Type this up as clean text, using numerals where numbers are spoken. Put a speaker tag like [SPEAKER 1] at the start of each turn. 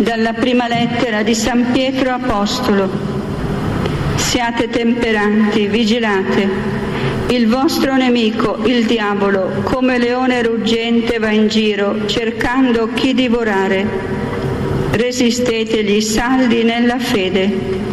[SPEAKER 1] Dalla prima lettera di San Pietro Apostolo. Siate temperanti, vigilate. Il vostro nemico, il diavolo, come leone ruggente va in giro, cercando chi divorare. Resistetegli saldi nella fede.